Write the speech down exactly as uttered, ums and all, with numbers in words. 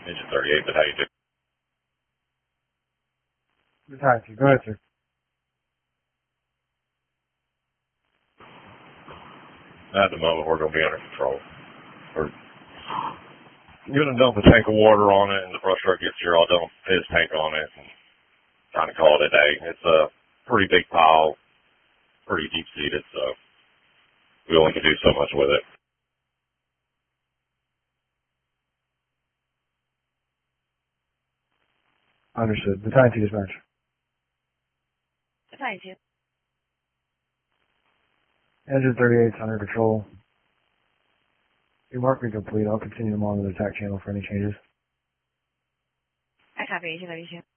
Engine thirty-eight, but how you do? Battalion two, go ahead, sir. At the moment, we're going to be under control. We're going to dump a tank of water on it, and the brush truck gets here. I'll dump his tank on it and kind of call it a day. It's a pretty big pile, pretty deep-seated, so we only can do so much with it. Understood. Battalion two, dispatch. Battalion two. Engine thirty-eight is under control. Your mark is complete. I'll continue to monitor the attack channel for any changes. I copy, Engine thirty-two.